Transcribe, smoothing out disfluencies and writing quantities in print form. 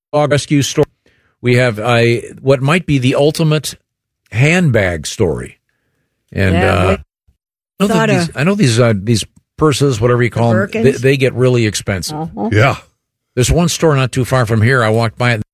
dog rescue story. We have what might be the ultimate handbag story. And I know these purses, whatever you call them, they get really expensive. Yeah. There's one store not too far from here. I walked by it.